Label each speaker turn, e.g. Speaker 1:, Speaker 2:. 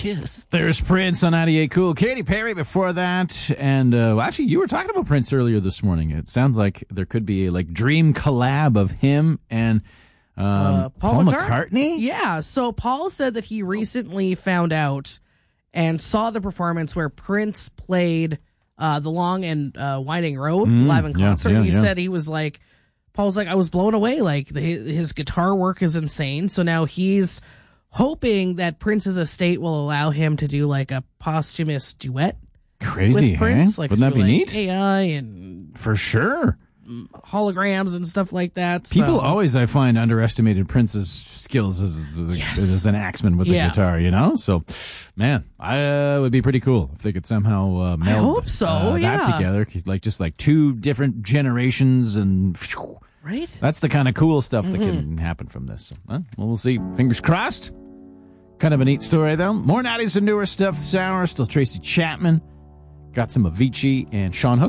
Speaker 1: kiss. There's Prince on 98 Cool. Katy Perry before that. And actually, you were talking about Prince earlier this morning. It sounds like there could be a dream collab of him and Paul McCartney?
Speaker 2: Yeah, so Paul said that he recently found out and saw the performance where Prince played The Long and Winding Road live in concert. He said he was Paul's I was blown away. His guitar work is insane. So now he's hoping that Prince's estate will allow him to do a posthumous duet.
Speaker 1: Crazy,
Speaker 2: with Prince.
Speaker 1: Wouldn't that be neat?
Speaker 2: AI and
Speaker 1: for sure.
Speaker 2: Holograms and stuff like that.
Speaker 1: People always, I find, underestimated Prince's skills as an axeman with the guitar, So, man, I would be pretty cool if they could somehow meld
Speaker 2: I hope so,
Speaker 1: that together. Just two different generations and...
Speaker 2: Right?
Speaker 1: That's the kind of cool stuff that can happen from this. So, well, we'll see. Fingers crossed. Kind of a neat story, though. More 90s and newer stuff this hour. Still Tracy Chapman. Got some Avicii and Sean Hook.